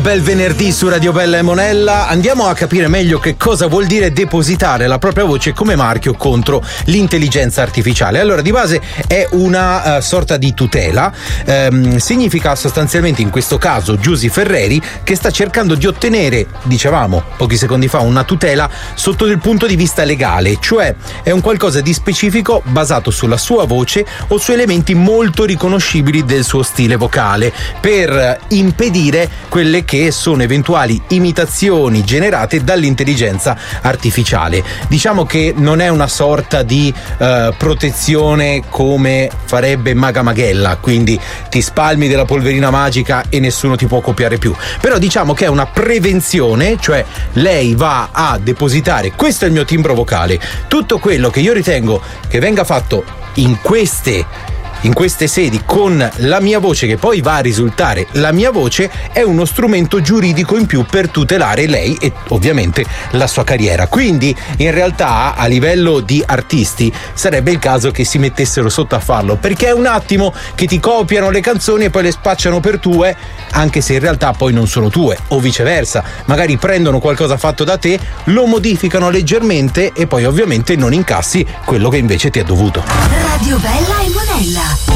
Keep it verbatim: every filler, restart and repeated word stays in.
bel venerdì su Radio Bella e Monella. Andiamo a capire meglio che cosa vuol dire depositare la propria voce come marchio contro l'intelligenza artificiale. Allora, di base è una uh, sorta di tutela. Um, significa sostanzialmente, in questo caso, Giusy Ferreri, che sta cercando di ottenere, dicevamo pochi secondi fa, una tutela sotto il punto di vista legale, cioè è un qualcosa di specifico basato sulla sua voce o su elementi molto riconoscibili del suo stile vocale, per impedire quelle che sono eventuali imitazioni generate dall'intelligenza artificiale. Diciamo che non è una sorta di uh, protezione come farebbe Maga Maghella, quindi ti spalmi della polverina magica e nessuno ti può copiare più, però diciamo che è una prevenzione, cioè lei va a depositare: questo è il mio timbro vocale, tutto quello che io ritengo che venga fatto in queste in queste sedi con la mia voce, che poi va a risultare la mia voce, è uno strumento giuridico in più per tutelare lei e ovviamente la sua carriera. Quindi in realtà a livello di artisti sarebbe il caso che si mettessero sotto a farlo, perché è un attimo che ti copiano le canzoni e poi le spacciano per tue, anche se in realtà poi non sono tue, o viceversa, magari prendono qualcosa fatto da te, lo modificano leggermente e poi ovviamente non incassi quello che invece ti è dovuto. Radio Bella e Monella.